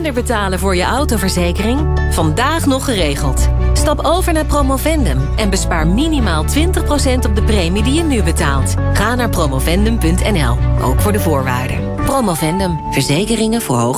minder betalen voor je autoverzekering? Vandaag nog geregeld. Stap over naar Promovendum en bespaar minimaal 20% op de premie die je nu betaalt. Ga naar promovendum.nl, ook voor de voorwaarden. Promovendum, verzekeringen voor hoger